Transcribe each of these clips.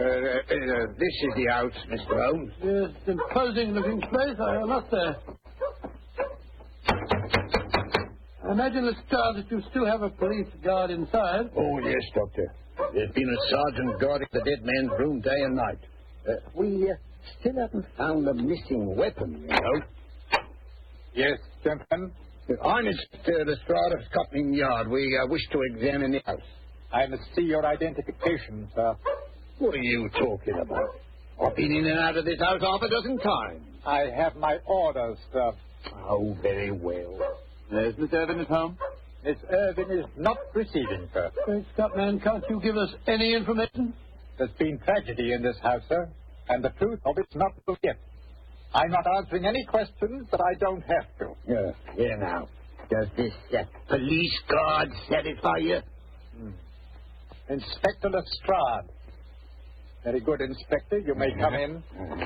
This is the house, Mr. Holmes. Yes, imposing-looking place, I must say. I imagine, Lestrade, that you still have a police guard inside. Oh, yes, Doctor. There's been a sergeant guarding the dead man's room day and night. We still haven't found the missing weapon, you know. Yes, gentlemen? I'm Inspector Lestrade of Scotland Yard. We wish to examine the house. I must see your identification, sir. What are you talking about? I've been in and out of this house half a dozen times. I have my orders, sir. Oh, very well. Is Miss Irvin at home? Miss Irvin is not receiving, sir. Great Scott, man, can't you give us any information? There's been tragedy in this house, sir, and the truth of it's not known yet. I'm not answering any questions that I don't have to. Here now. Does this police guard satisfy you? Inspector Lestrade. Very good, Inspector. You may come in.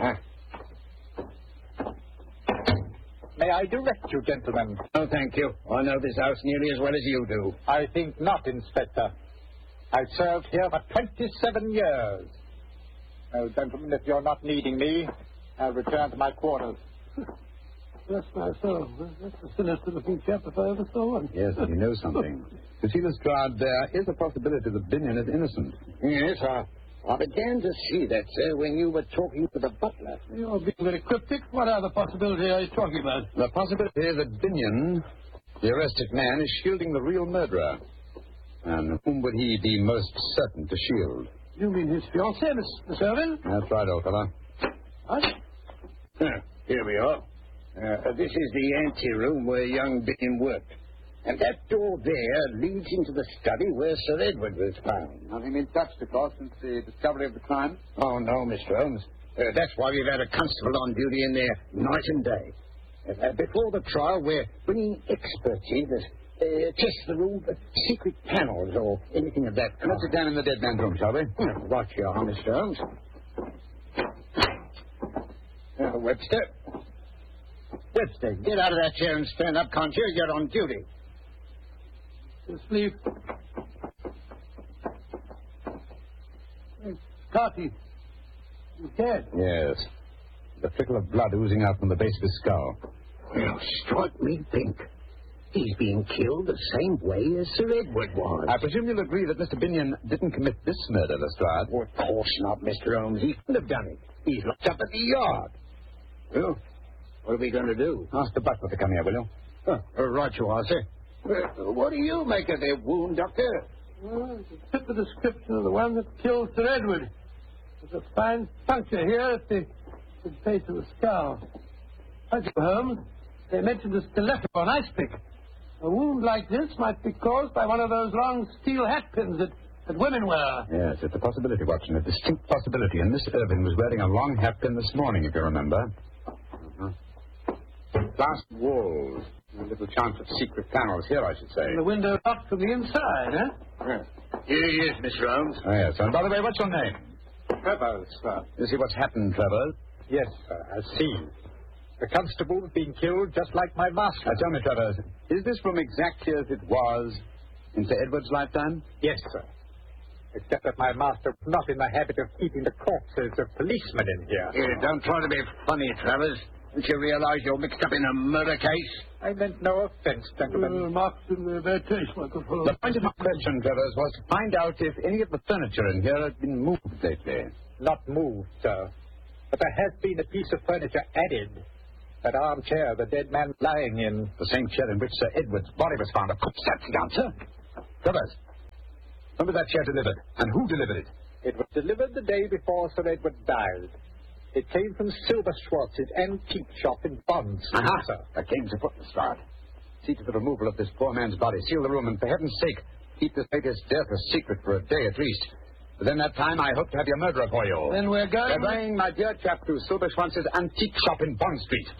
May I direct you, gentlemen? Oh, thank you. I know this house nearly as well as you do. I think not, Inspector. I've served here for 27 years. Oh, gentlemen, if you're not needing me, I'll return to my quarters. Bless my soul. That's a sinister-looking chap if I ever saw one. Yes, but he knows something. You see, Lestrade, there is a possibility that Binion is innocent. Yes, I began to see that, sir, when you were talking to the butler. You're being very cryptic. What other possibility are you talking about? The possibility that Binion, the arrested man, is shielding the real murderer. And whom would he be most certain to shield? You mean his fiancée, Miss Irvin? That's right, old fellow. What? Here we are. This is the anteroom where young Binion worked. And that door there leads into the study where Sir Edward was found. Nothing been touched, of course, since the discovery of the crime? Oh, no, Mr. Holmes. That's why we've had a constable on duty in there night and day. Before the trial, we're bringing experts in to test the room for secret panels or anything of that kind. Let's sit down in the dead man's room, shall we? Right you are, Mr. Holmes. Webster. Webster, get out of that chair and stand up, can't you? You're on duty. Sleep. Scotty. He's dead. Yes. The trickle of blood oozing out from the base of his skull. Well, strike me pink. He's being killed the same way as Sir Edward was. I presume you'll agree that Mr. Binion didn't commit this murder, Lestrade. Well, of course not, Mr. Holmes. He couldn't have done it. He's locked up at the yard. Well, what are we going to do? Ask the butler to come here, will you? Right you are, sir. What do you make of their wound, Doctor? Well, it's a fit the description of the one that killed Sir Edward. There's a fine puncture here at the base of the skull. Thank you, Holmes. They mentioned a stiletto or an ice pick. A wound like this might be caused by one of those long steel hat pins that women wear. Yes, it's a possibility, Watson, a distinct possibility. And Miss Irvin was wearing a long hat pin this morning, if you remember. Glass walls. A little chance of secret panels here, I should say. And the window locked from the inside, Here he is, Mr. Holmes. Oh, yes. And by the way, what's your name? Travers, sir. You see what's happened, Travers? Yes, sir, I see. The constable's being killed just like my master. Tell me, Travers, is this room exactly as it was in Sir Edward's lifetime? Yes, sir. Except that my master was not in the habit of keeping the corpses of policemen in here. Don't try to be funny, Travers. Don't you realize you're mixed up in a murder case? I meant no offense, gentlemen. Marks in the bad taste, Michael. The point of my question, Travers, was to find out if any of the furniture in here had been moved lately. Not moved, sir. But there has been a piece of furniture added. That armchair the dead man lying in. The same chair in which Sir Edward's body was found. Of course, that's the answer. Travers, when was that chair delivered? And who delivered it? It was delivered the day before Sir Edward died. It came from Silver Schwartz's antique shop in Bond Street, sir. That came to foot, Lestrade. See to the removal of this poor man's body. Seal the room, and for heaven's sake, keep this latest death a secret for a day at least. Within that time, I hope to have your murderer for you. Then we're going... We're going, my dear chap, to Silver Schwartz's antique shop in Bond Street.